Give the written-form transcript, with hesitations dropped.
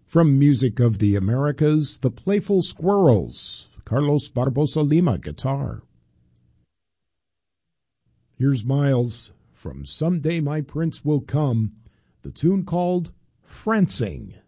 From Music of the Americas, The Playful Squirrels, Carlos Barbosa Lima, guitar. Here's Miles from Someday My Prince Will Come, the tune called Francing.